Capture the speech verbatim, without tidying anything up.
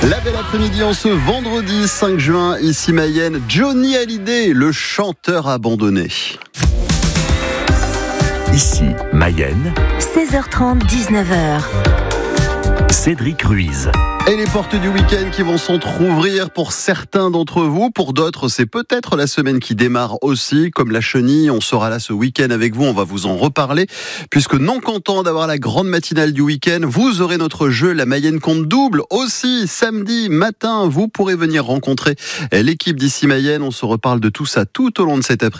La belle après-midi en ce vendredi cinq juin, ici Mayenne, Johnny Hallyday, le chanteur abandonné. Ici Mayenne, seize heures trente, dix-neuf heures. Cédric Ruiz. Et les portes du week-end qui vont s'entrouvrir pour certains d'entre vous. Pour d'autres, c'est peut-être la semaine qui démarre aussi. Comme la chenille, on sera là ce week-end avec vous. On va vous en reparler. Puisque non content d'avoir la grande matinale du week-end, vous aurez notre jeu, la Mayenne compte double. Aussi, samedi matin, vous pourrez venir rencontrer l'équipe d'ici Mayenne. On se reparle de tout ça tout au long de cet après-midi.